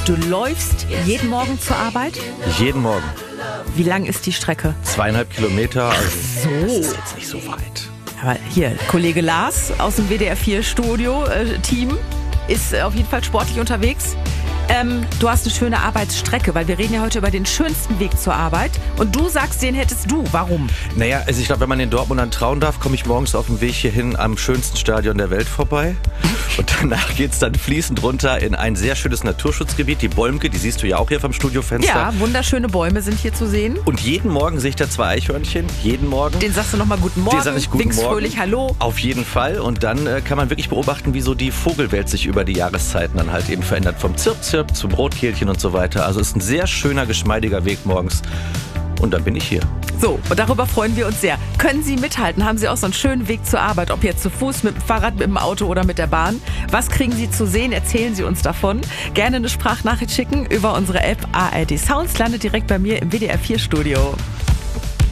Du läufst jeden Morgen zur Arbeit? Jeden Morgen. Wie lang ist die Strecke? 2,5 Kilometer. Also So. Das ist jetzt nicht so weit. Aber hier, Kollege Lars aus dem WDR 4 Studio-Team ist auf jeden Fall sportlich unterwegs. Du hast eine schöne Arbeitsstrecke, weil wir reden ja heute über den schönsten Weg zur Arbeit. Und du sagst, den hättest du. Warum? Naja, also ich glaube, wenn man in Dortmund dann trauen darf, komme ich morgens auf dem Weg hierhin am schönsten Stadion der Welt vorbei. Und danach geht's dann fließend runter in ein sehr schönes Naturschutzgebiet, die Bolmke, die siehst du ja auch hier vom Studiofenster. Ja, wunderschöne Bäume sind hier zu sehen. Und jeden Morgen sehe ich da 2 Eichhörnchen, jeden Morgen. Den sagst du nochmal guten Morgen, Den sag ich guten winkst Morgen. fröhlich Hallo. Auf jeden Fall. Und dann kann man wirklich beobachten, wie so die Vogelwelt sich über die Jahreszeiten dann halt eben verändert. Vom Zirp-Zirp zum Rotkehlchen und so weiter. Also ist ein sehr schöner, geschmeidiger Weg morgens. Und dann bin ich hier. So, und darüber freuen wir uns sehr. Können Sie mithalten? Haben Sie auch so einen schönen Weg zur Arbeit? Ob jetzt zu Fuß, mit dem Fahrrad, mit dem Auto oder mit der Bahn? Was kriegen Sie zu sehen? Erzählen Sie uns davon. Gerne eine Sprachnachricht schicken über unsere App ARD Sounds. Landet direkt bei mir im WDR 4 Studio.